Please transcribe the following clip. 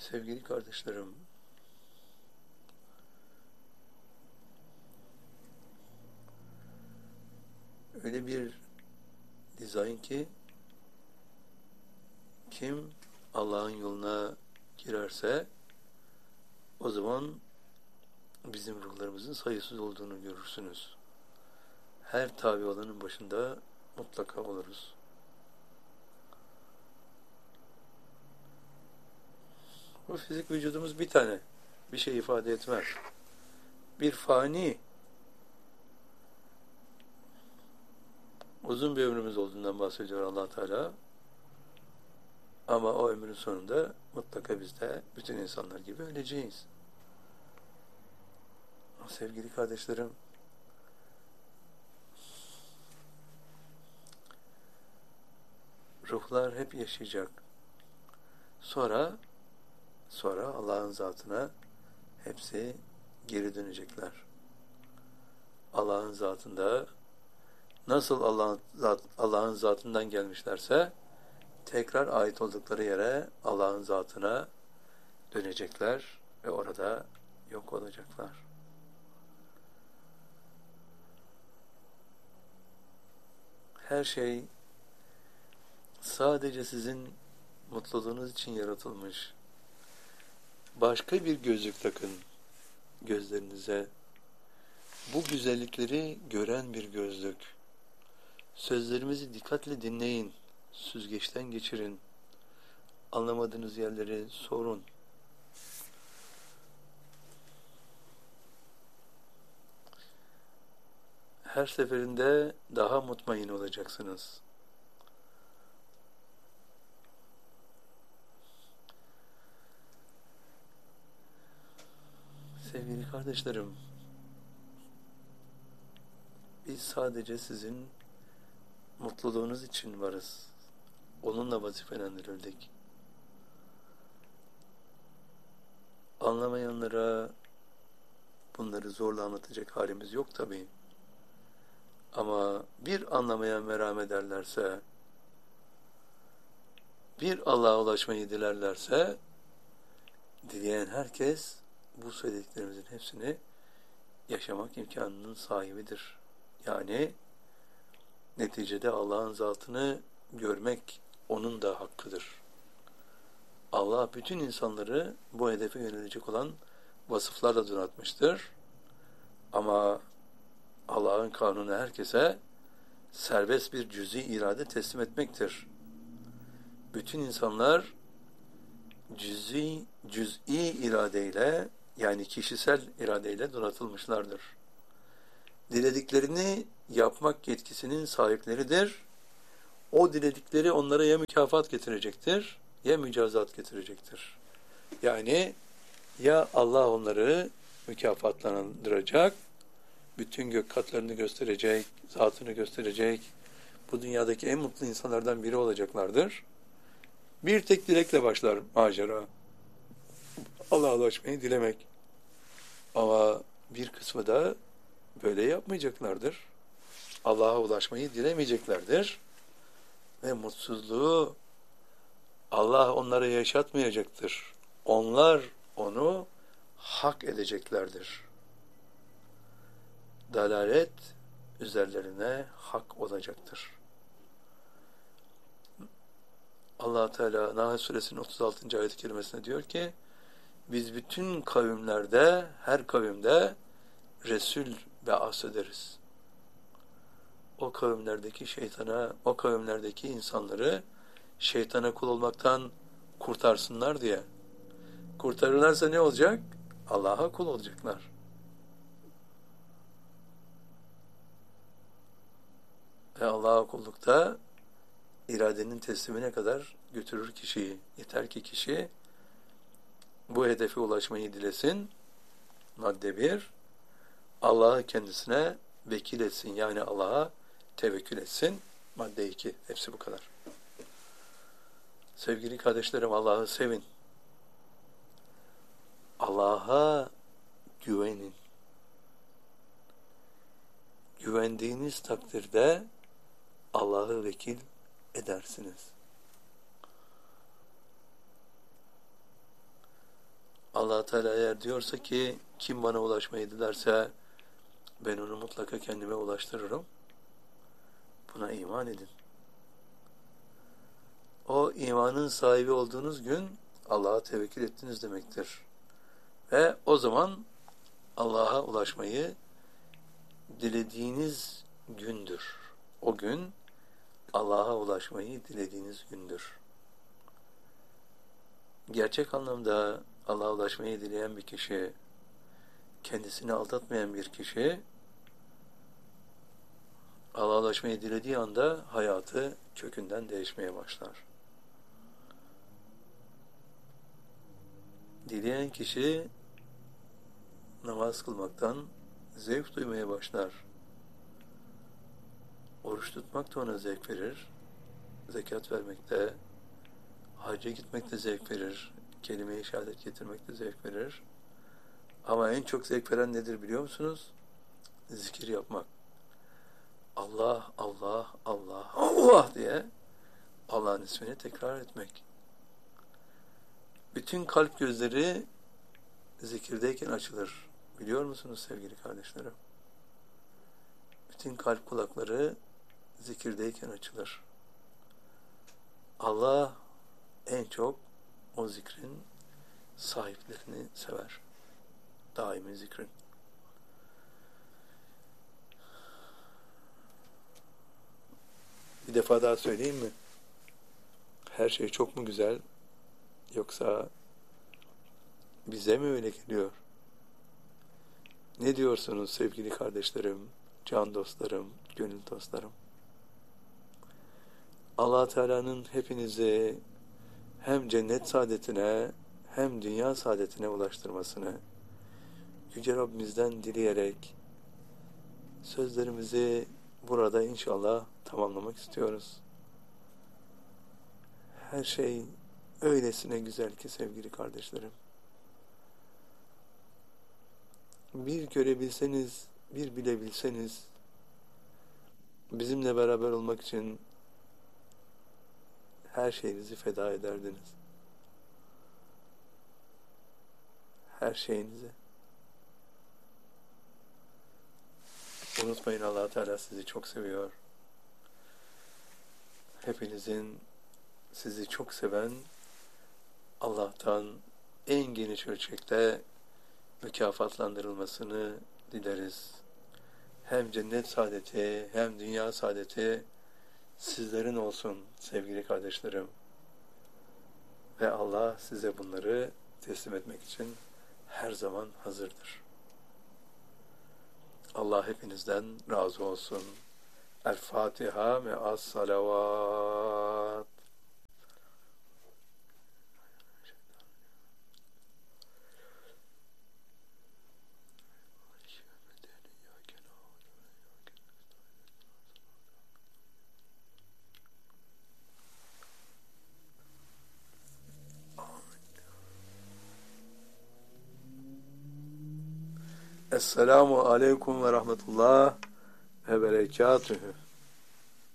Sevgili kardeşlerim, öyle bir dizayn ki kim Allah'ın yoluna girerse o zaman bizim ruhlarımızın sayısız olduğunu görürsünüz. Her tabi olanın başında mutlaka oluruz. Bu fizik vücudumuz bir tane. Bir şey ifade etmez. Bir fani, uzun bir ömrümüz olduğundan bahsediyor Allah Teala. Ama o ömrün sonunda mutlaka biz de bütün insanlar gibi öleceğiz. Sevgili kardeşlerim, ruhlar hep yaşayacak. Sonra Allah'ın zatına hepsi geri dönecekler. Allah'ın zatında nasıl Allah'ın zatından gelmişlerse tekrar ait oldukları yere Allah'ın zatına dönecekler ve orada yok olacaklar. Her şey sadece sizin mutluluğunuz için yaratılmış. Başka bir gözlük takın gözlerinize. Bu güzellikleri gören bir gözlük. Sözlerimizi dikkatle dinleyin. Süzgeçten geçirin. Anlamadığınız yerleri sorun. Her seferinde daha mutmain olacaksınız. Sevgili kardeşlerim, biz sadece sizin mutluluğunuz için varız. Onunla vazifelendirildik. Anlamayanlara bunları zorla anlatacak halimiz yok tabii. Ama bir anlamaya merhamet ederlerse, bir Allah'a ulaşmayı dilerlerse, dileyen herkes bu söylediklerimizin hepsini yaşamak imkanının sahibidir. Yani neticede Allah'ın zatını görmek onun da hakkıdır. Allah bütün insanları bu hedefe yönelecek olan vasıflarla donatmıştır. Ama Allah'ın kanunu herkese serbest bir cüz'i irade teslim etmektir. Bütün insanlar cüz'i iradeyle, yani kişisel iradeyle donatılmışlardır. Dilediklerini yapmak yetkisinin sahipleridir. O diledikleri onlara ya mükafat getirecektir, ya mücazat getirecektir. Yani ya Allah onları mükafatlandıracak, bütün gök katlarını gösterecek, zatını gösterecek, bu dünyadaki en mutlu insanlardan biri olacaklardır. Bir tek dilekle başlar macera. Allah'a ulaşmayı dilemek. Ama bir kısmı da böyle yapmayacaklardır. Allah'a ulaşmayı dilemeyeceklerdir. Ve mutsuzluğu Allah onlara yaşatmayacaktır. Onlar onu hak edeceklerdir. Dalalet üzerlerine hak olacaktır. Allah Teala Nahl Suresinin 36. ayet-i kerimesinde diyor ki, biz bütün kavimlerde, her kavimde Resul be'as ederiz. O kavimlerdeki insanları şeytana kul olmaktan kurtarsınlar diye. Kurtarırlarsa ne olacak? Allah'a kul olacaklar. Ve Allah'a kullukta iradenin teslimine kadar götürür kişiyi. Yeter ki kişi bu hedefe ulaşmayı dilesin. Madde 1, Allah'ı kendisine vekil etsin. Yani Allah'a tevekkül etsin. Madde 2, hepsi bu kadar. Sevgili kardeşlerim, Allah'ı sevin. Allah'a güvenin. Güvendiğiniz takdirde Allah'ı vekil edersiniz. Allah Teala eğer diyorsa ki kim bana ulaşmayı dilerse ben onu mutlaka kendime ulaştırırım. Buna iman edin. O imanın sahibi olduğunuz gün Allah'a tevekkül ettiniz demektir. Ve o zaman Allah'a ulaşmayı dilediğiniz gündür. O gün Allah'a ulaşmayı dilediğiniz gündür. Gerçek anlamda Allah'a ulaşmayı dileyen bir kişi, kendisini aldatmayan bir kişi, Allah'a ulaşmayı dilediği anda hayatı kökünden değişmeye başlar. Dileyen kişi namaz kılmaktan zevk duymaya başlar. Oruç tutmak da ona zevk verir. Zekat vermekte, hacca gitmekte zevk verir. Kelime-i şehadet getirmekte zevk verir. Ama en çok zevk veren nedir biliyor musunuz? Zikir yapmak. Allah, Allah, Allah, Allah diye Allah'ın ismini tekrar etmek. Bütün kalp gözleri zikirdeyken açılır. Biliyor musunuz sevgili kardeşlerim? Bütün kalp kulakları zikirdeyken açılır. Allah en çok o zikrin sahiplerini sever. Daimi zikrin. Bir defa daha söyleyeyim mi? Her şey çok mu güzel? Yoksa bize mi öyle geliyor? Ne diyorsunuz sevgili kardeşlerim, can dostlarım, gönül dostlarım? Allah Teala'nın hepinizi hem cennet saadetine hem dünya saadetine ulaştırmasını Yüce Rabbimizden dileyerek sözlerimizi burada inşallah tamamlamak istiyoruz. Her şey öylesine güzel ki sevgili kardeşlerim. Bir görebilseniz, bir bilebilseniz, bizimle beraber olmak için her şeyinizi feda ederdiniz. Her şeyinizi. Unutmayın, Allah Teala sizi çok seviyor. Hepinizin sizi çok seven Allah'tan en geniş ölçekte mükafatlandırılmasını dileriz. Hem cennet saadeti hem dünya saadeti sizlerin olsun sevgili kardeşlerim. Ve Allah size bunları teslim etmek için her zaman hazırdır. Allah hepinizden razı olsun. El Fatiha ve as-salavat. Esselamu aleyküm ve rahmetullah ve berekatühü.